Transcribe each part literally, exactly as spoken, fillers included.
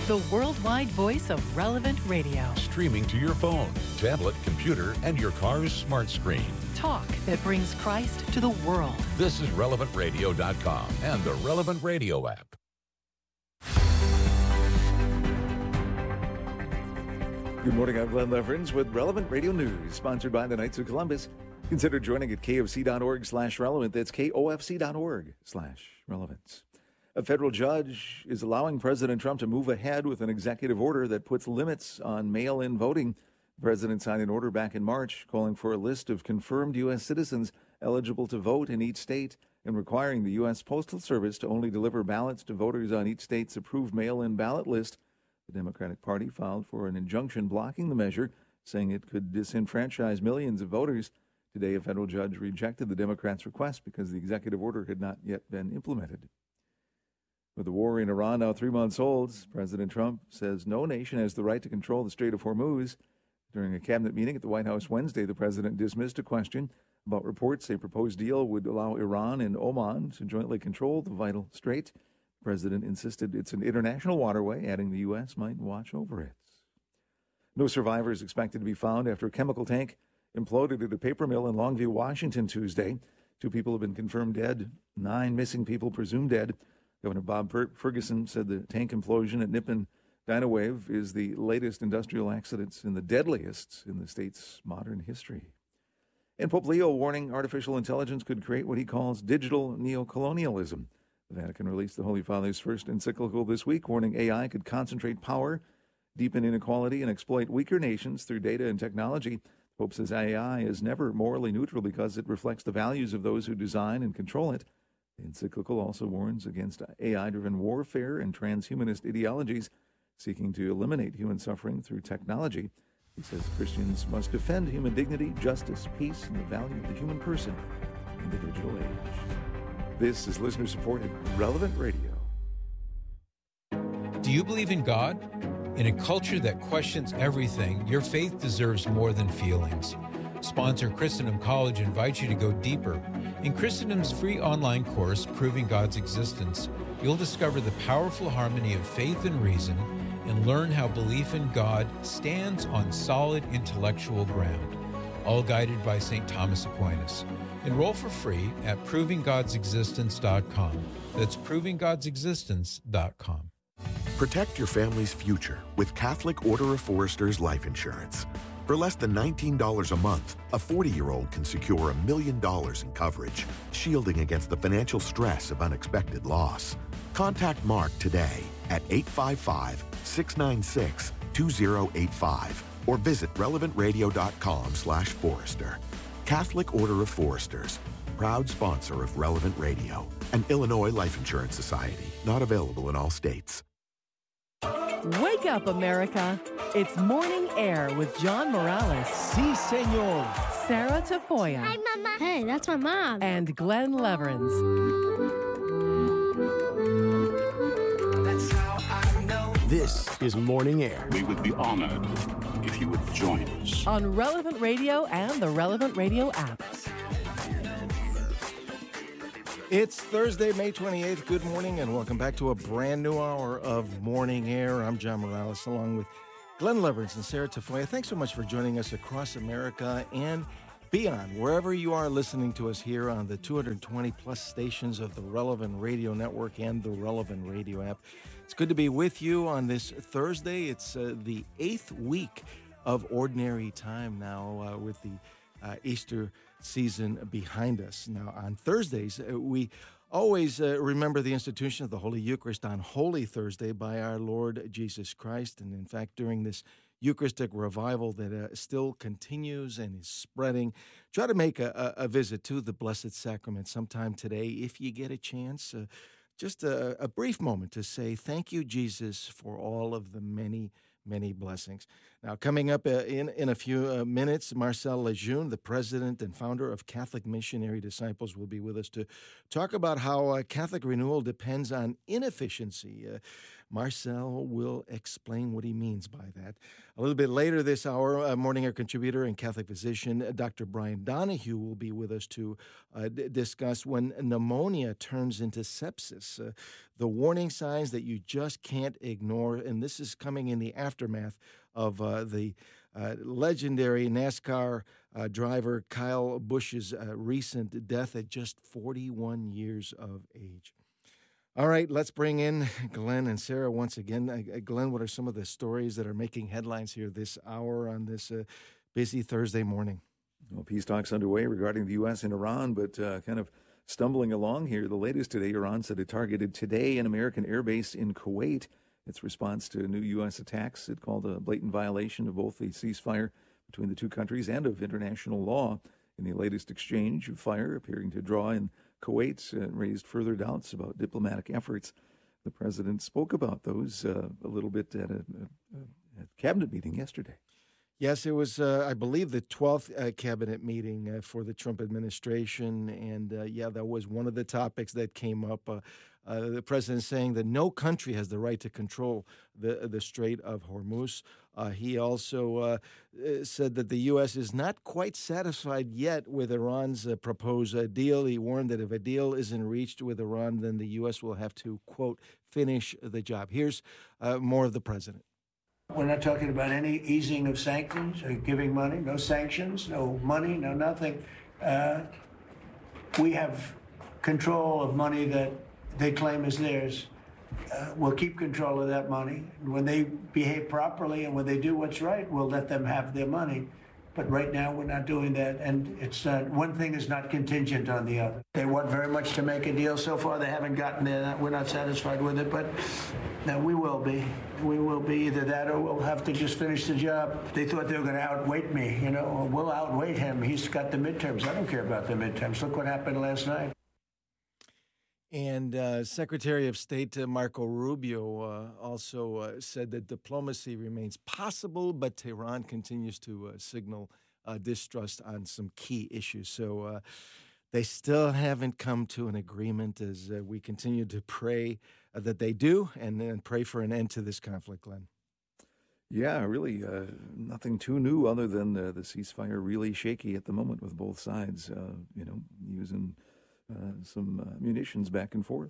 the worldwide voice of Relevant Radio. Streaming to your phone, tablet, computer, and your car's smart screen. Talk that brings Christ to the world. This is relevant radio dot com and the Relevant Radio app. Good morning, I'm Glenn Leverins with Relevant Radio News, sponsored by the Knights of Columbus. Consider joining at kofc.org slash relevant. That's kofc.org slash relevance. A federal judge is allowing President Trump to move ahead with an executive order that puts limits on mail-in voting. The president signed an order back in March calling for a list of confirmed U S citizens eligible to vote in each state and requiring the U S Postal Service to only deliver ballots to voters on each state's approved mail-in ballot list. The Democratic Party filed for an injunction blocking the measure, saying it could disenfranchise millions of voters. Today, a federal judge rejected the Democrats' request because the executive order had not yet been implemented. With the war in Iran now three months old, President Trump says no nation has the right to control the Strait of Hormuz. During a cabinet meeting at the White House Wednesday, the president dismissed a question about reports a proposed deal would allow Iran and Oman to jointly control the vital strait. The president insisted it's an international waterway, adding the U S might watch over it. No survivors expected to be found after a chemical tank imploded at a paper mill in Longview, Washington, Tuesday. Two people have been confirmed dead, nine missing people presumed dead. Governor Bob Ferguson said the tank implosion at Nippon Dynawave is the latest industrial accidents and the deadliest in the state's modern history. And Pope Leo warning artificial intelligence could create what he calls digital neocolonialism. The Vatican released the Holy Father's first encyclical this week, warning A I could concentrate power, deepen inequality, and exploit weaker nations through data and technology. The Pope says A I is never morally neutral because it reflects the values of those who design and control it. The encyclical also warns against A I-driven warfare and transhumanist ideologies seeking to eliminate human suffering through technology. He says Christians must defend human dignity, justice, peace, and the value of the human person in the digital age. This is listener-supported Relevant Radio. Do you believe in God? In a culture that questions everything, your faith deserves more than feelings. Sponsor Christendom College invites you to go deeper. In Christendom's free online course, Proving God's Existence, you'll discover the powerful harmony of faith and reason and learn how belief in God stands on solid intellectual ground, all guided by Saint Thomas Aquinas. Enroll for free at proving gods existence dot com. That's proving gods existence dot com. Protect your family's future with Catholic Order of Foresters Life Insurance. For less than nineteen dollars a month, a forty-year-old can secure a million dollars in coverage, shielding against the financial stress of unexpected loss. Contact Mark today at eight five five, six nine six, two zero eight five or visit relevant radio dot com slash forester. Catholic Order of Foresters, proud sponsor of Relevant Radio, an Illinois Life Insurance Society, not available in all states. Wake up, America. It's Morning Air with John Morales. Si, senor. Sarah Tafoya. Hi, Mama. Hey, that's my mom. And Glenn Leverins. That's how I know. This is Morning Air. We would be honored if you would join us. On Relevant Radio and the Relevant Radio app. It's Thursday, May twenty-eighth. Good morning and welcome back to a brand new hour of Morning Air. I'm John Morales along with Glenn Leverins and Sarah Tafoya. Thanks so much for joining us across America and beyond, wherever you are listening to us here on the two hundred twenty plus stations of the Relevant Radio Network and the Relevant Radio app. It's good to be with you on this Thursday. It's uh, the eighth week of Ordinary Time now uh, with the uh, Easter season behind us. Now, on Thursdays, uh, we always uh, remember the institution of the Holy Eucharist on Holy Thursday by our Lord Jesus Christ. And in fact, during this Eucharistic revival that uh, still continues and is spreading, try to make a, a, a visit to the Blessed Sacrament sometime today if you get a chance. Uh, just a, a brief moment to say thank you, Jesus, for all of the many, many blessings. Now, coming up uh, in, in a few uh, minutes, Marcel Lejeune, the president and founder of Catholic Missionary Disciples, will be with us to talk about how uh, Catholic renewal depends on inefficiency. Uh, Marcel will explain what he means by that. A little bit later this hour, uh, Morning Air contributor and Catholic physician uh, Doctor Brian Donahue will be with us to uh, d- discuss when pneumonia turns into sepsis, uh, the warning signs that you just can't ignore. And this is coming in the aftermath of uh, the uh, legendary NASCAR uh, driver Kyle Busch's uh, recent death at just forty-one years of age. All right, let's bring in Glenn and Sarah once again. Uh, Glenn, what are some of the stories that are making headlines here this hour on this uh, busy Thursday morning? Well, peace talks underway regarding the U S and Iran, but uh, kind of stumbling along here. The latest today, Iran said it targeted today an American airbase in Kuwait. Its response to new U S attacks, it called a blatant violation of both the ceasefire between the two countries and of international law. In the latest exchange of fire, appearing to draw in Kuwait, uh, raised further doubts about diplomatic efforts. The president spoke about those uh, a little bit at a, a, a cabinet meeting yesterday. Yes, it was, uh, I believe, the twelfth uh, cabinet meeting uh, for the Trump administration. And, uh, yeah, that was one of the topics that came up. Uh, uh, the president saying that no country has the right to control the, the Strait of Hormuz. Uh, he also uh, said that the U S is not quite satisfied yet with Iran's uh, proposed uh, deal. He warned that if a deal isn't reached with Iran, then the U S will have to, quote, finish the job. Here's uh, more of the president. We're not talking about any easing of sanctions or giving money, no sanctions, no money, no nothing. Uh, we have control of money that they claim is theirs. Uh, we'll keep control of that money. When they behave properly and when they do what's right, we'll let them have their money. But right now, we're not doing that, and it's uh, one thing is not contingent on the other. They want very much to make a deal. So far, they haven't gotten there. We're not satisfied with it, but no, we will be. We will be either that or we'll have to just finish the job. They thought they were going to outweight me. You know, we'll outweight him. He's got the midterms. I don't care about the midterms. Look what happened last night. And uh, Secretary of State uh, Marco Rubio uh, also uh, said that diplomacy remains possible, but Tehran continues to uh, signal uh, distrust on some key issues. So uh, they still haven't come to an agreement as uh, we continue to pray uh, that they do and then pray for an end to this conflict, Glenn. Yeah, really uh, nothing too new other than uh, the ceasefire really shaky at the moment with both sides, uh, you know, using Uh, some uh, munitions back and forth.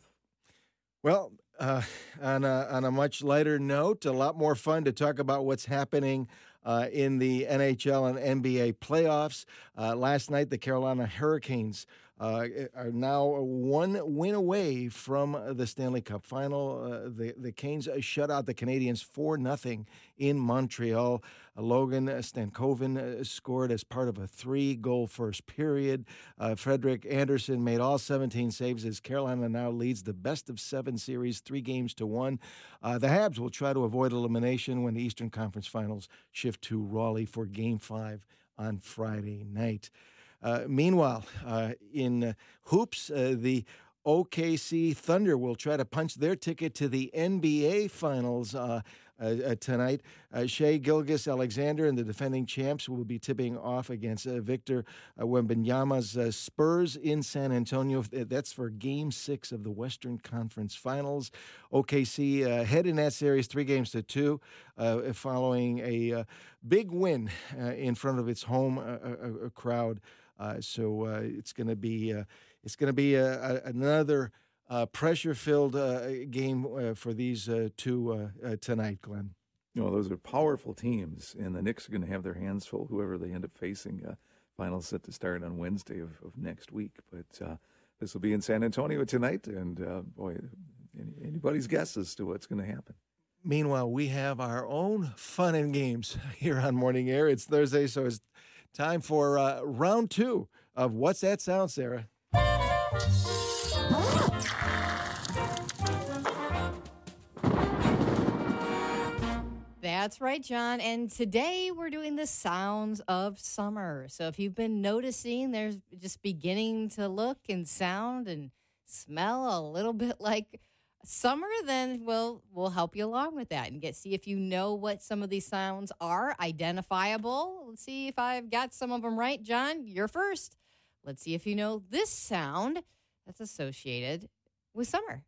Well, uh, on, a, on a much lighter note, a lot more fun to talk about what's happening uh, in the N H L and N B A playoffs. Uh, last night, the Carolina Hurricanes uh, are now one win away from the Stanley Cup final. Uh, the, the Canes shut out the Canadiens four nothing in Montreal. Uh, Logan Stankoven uh, scored as part of a three-goal first period. Uh, Frederik Andersen made all seventeen saves as Carolina now leads the best-of-seven series, three games to one. Uh, the Habs will try to avoid elimination when the Eastern Conference Finals shift to Raleigh for Game five on Friday night. Uh, meanwhile, uh, in uh, hoops, uh, the O K C Thunder will try to punch their ticket to the N B A Finals uh, uh, uh, tonight. Uh, Shai Gilgeous-Alexander and the defending champs will be tipping off against uh, Victor uh, Wembanyama's uh, Spurs in San Antonio. That's for Game six of the Western Conference Finals. O K C uh, head in that series three games to two uh, following a uh, big win uh, in front of its home uh, uh, uh, crowd. Uh, so uh, it's going to be uh, it's going to be a, a, another uh, pressure-filled uh, game uh, for these uh, two uh, uh, tonight, Glenn. You know, those are powerful teams, and the Knicks are going to have their hands full, whoever they end up facing. Uh, final set to start on Wednesday of, of next week. But uh, this will be in San Antonio tonight, and uh, boy, any, anybody's guess as to what's going to happen. Meanwhile, we have our own fun and games here on Morning Air. It's Thursday, so it's time for uh, round two of What's That Sound, Sarah? That's right, John. And today we're doing the sounds of summer. So if you've been noticing, there's just beginning to look and sound and smell a little bit like Summer, then we'll we'll help you along with that and get see if you know what some of these sounds are identifiable. Let's see if I've got some of them right. John, you're first. Let's see if you know this sound that's associated with summer.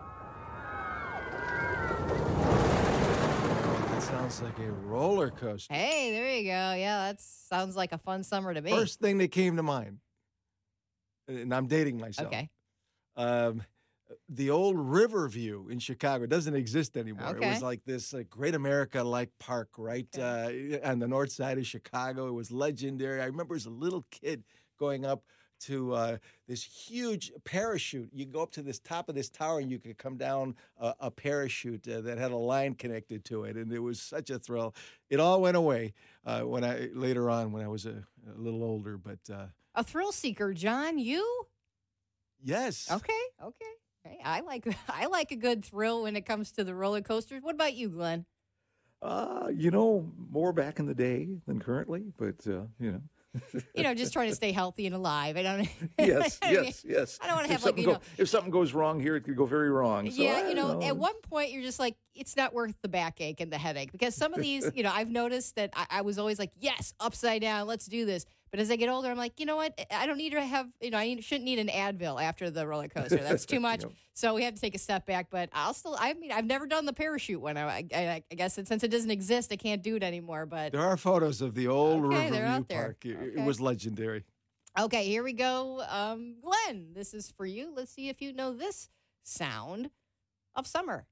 That sounds like a roller coaster. Hey, there you go. Yeah, that sounds like a fun summer to me. First thing that came to mind, and I'm dating myself. Okay. Um, the old Riverview in Chicago doesn't exist anymore. Okay. It was like this uh, Great America-like park right Okay. uh, on the north side of Chicago. It was legendary. I remember as a little kid going up to uh, this huge parachute. You go up to this top of this tower and you could come down a, a parachute uh, that had a line connected to it, and it was such a thrill. It all went away uh, when I later on when I was a, a little older, but uh, A thrill seeker, John, you? yes. Okay, okay. Hey, I like I like a good thrill when it comes to the roller coasters. What about you, Glenn? Uh, you know, more back in the day than currently, but, uh, you know. You know, just trying to stay healthy and alive. I don't. yes, I mean, yes, yes. I don't want to If have like something you know. go- if something goes wrong here, it could go very wrong. So Yeah, I you don't know, at one point you're just like, it's not worth the backache and the headache because some of these, you know, I've noticed that I, I was always like, yes, upside down, let's do this. But as I get older, I'm like, you know what? I don't need to have, you know, I need, shouldn't need an Advil after the roller coaster. That's too much. Yep. So we have to take a step back. But I'll still, I mean, I've never done the parachute one. I, I, I guess it, since it doesn't exist, I can't do it anymore. But There are photos of the old Okay, they're Riverview out there. Park. It, it Okay. was legendary. okay, here we go. Um, Glenn, this is for you. Let's see if you know this sound of summer.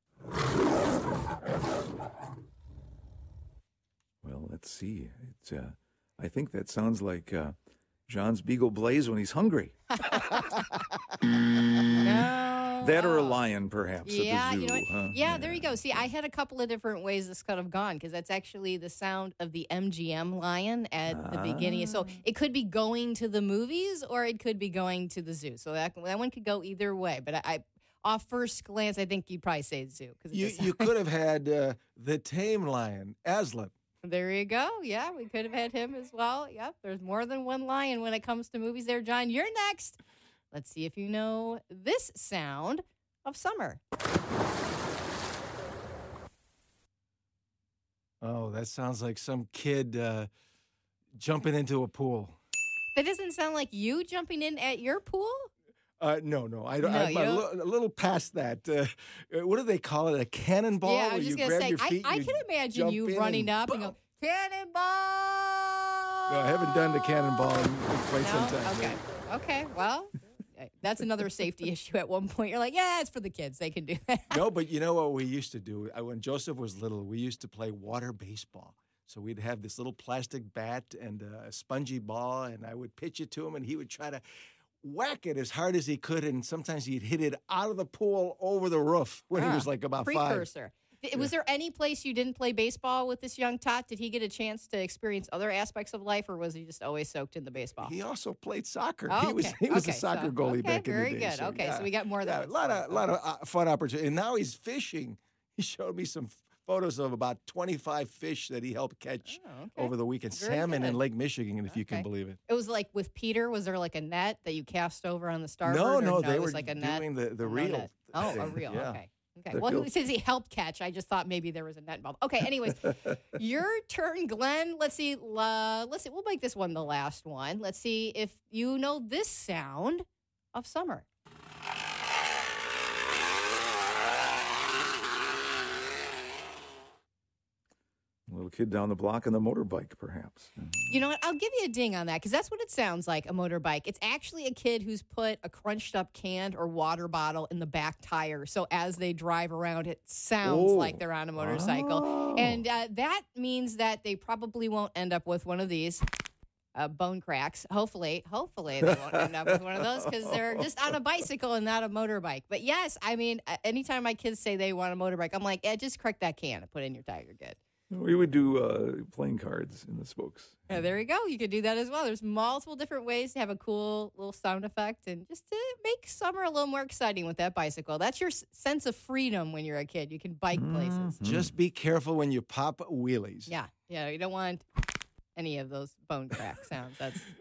Well, let's see. It's, uh, I think that sounds like uh, John's Beagle Blaze when he's hungry. No. That or a Oh. lion, perhaps, Yeah, at the zoo. you know what? huh? Yeah, there you go. See, I had a couple of different ways this could have gone because that's actually the sound of the M G M lion at the beginning. So it could be going to the movies or it could be going to the zoo. So that, that one could go either way. But I, I off first glance, I think you'd probably say zoo. Cause it You, just- you could have had uh, the tame lion, Aslan. There you go. Yeah, we could have had him as well. Yep, there's more than one lion when it comes to movies there, John. You're next. Let's see if you know this sound of summer. Oh, that sounds like some kid uh, jumping into a pool. That doesn't sound like you jumping in at your pool? Uh, no, no, I, don't- No, I'm you a, don't? li- a little past that. Uh, uh, what do they call it? A cannonball? Yeah, I where was just you going to grab say, your I, feet I and can you imagine jump you in running and up and boom. go, cannonball! No, I haven't done the cannonball in, in quite some No? time. Okay. Okay. Well, that's another safety issue at one point. You're like, yeah, it's for the kids. They can do that. No, but you know what we used to do? I- When Joseph was little, we used to play water baseball. So we'd have this little plastic bat and a spongy ball, and I would pitch it to him, and he would try to whack it as hard as he could, and sometimes he'd hit it out of the pool over the roof when he Ah, was like about five. precursor. Th- Was there any place you didn't play baseball with this young tot? Did he get a chance to experience other aspects of life, or was he just always soaked in the baseball? He also played soccer. Oh, He was okay. he was Okay, a soccer so- goalie okay, back in the very day. good. Okay, so we got more than yeah, one a lot of sport. lot of uh, fun opportunity. And now he's fishing. He showed me some photos of about twenty-five fish that he helped catch Oh, okay. over the weekend. Very Salmon in good. Lake Michigan, if you can Okay. believe it. It was like with Peter. Was there like a net that you cast over on the starboard? No, or no, it they was were like a net. doing the, the No reel. net. Oh, a thing. reel. Yeah. Okay. Okay. The Well, reel. since he helped catch, I just thought maybe there was a net involved. Okay. Anyways, your turn, Glenn. Let's see. Uh, let's see. We'll make this one the last one. Let's see if you know this sound of summer. A little kid down the block on the motorbike, perhaps. You know what? I'll give you a ding on that because that's what it sounds like, a motorbike. It's actually a kid who's put a crunched up can or water bottle in the back tire. So as they drive around, it sounds Oh. like they're on a motorcycle. Oh. And uh, that means that they probably won't end up with one of these uh, bone cracks. Hopefully, hopefully they won't end up with one of those because they're just on a bicycle and not a motorbike. But yes, I mean, uh, anytime my kids say they want a motorbike, I'm like, yeah, just crack that can and put it in your tire. You're good. We would do uh, playing cards in the spokes. Yeah, there you go. You could do that as well. There's multiple different ways to have a cool little sound effect and just to make summer a little more exciting with that bicycle. That's your s- sense of freedom when you're a kid. You can bike places. Just be careful when you pop wheelies. Yeah, yeah. You don't want any of those bone crack sounds. That's